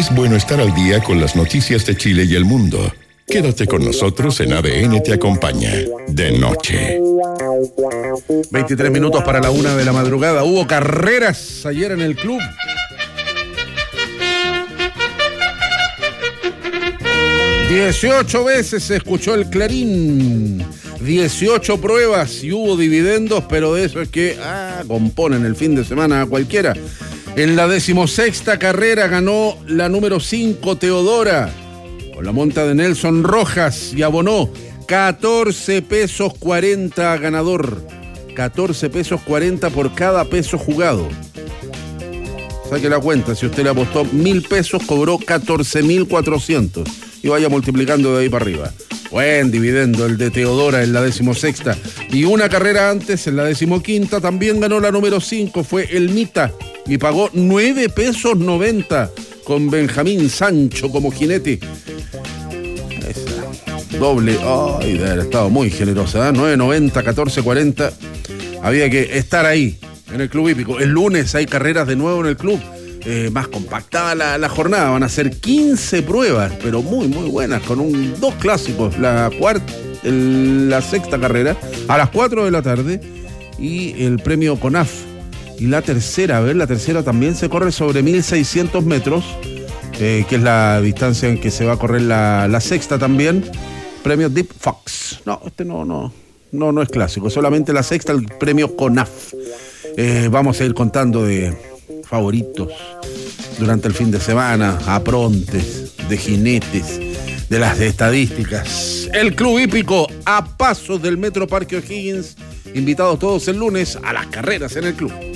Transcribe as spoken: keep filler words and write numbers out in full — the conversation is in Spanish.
Es bueno estar al día con las noticias de Chile y el mundo. Quédate con nosotros en A D N Te Acompaña, de noche. veintitrés minutos para la una de la madrugada. Hubo carreras ayer en el club. dieciocho veces se escuchó el clarín. dieciocho pruebas y hubo dividendos, pero de eso es que ah, componen el fin de semana a cualquiera. En la decimosexta carrera ganó la número cinco, Teodora, con la monta de Nelson Rojas, y abonó catorce pesos cuarenta a ganador. catorce pesos cuarenta por cada peso jugado. Saque la cuenta, si usted le apostó mil pesos, cobró catorce mil cuatrocientos. Y vaya multiplicando de ahí para arriba. Buen dividendo el de Teodora en la decimosexta. Y una carrera antes, en la decimoquinta, también ganó la número cinco, fue el Mita, y pagó nueve pesos noventa con Benjamín Sancho como jinete. Esa doble, ay, de haber estado muy generosa, ¿eh? nueve noventa, catorce cuarenta. Había que estar ahí, en el Club Hípico. El lunes hay carreras de nuevo en el club. Eh, más compactada la, la jornada, van a ser quince pruebas, pero muy muy buenas, con un, dos clásicos, la cuarta, el, la sexta carrera a las cuatro de la tarde y el premio CONAF. Y la tercera, a ver, la tercera también se corre sobre mil seiscientos metros, eh, que es la distancia en que se va a correr la, la sexta también, premio Deep Fox. No, este no, no, no, no es clásico, solamente la sexta, el premio CONAF. Eh, vamos a ir contando de favoritos durante el fin de semana, aprontes, de jinetes, de las estadísticas. El Club Hípico a pasos del Metro Parque O'Higgins. Invitados todos el lunes a las carreras en el club.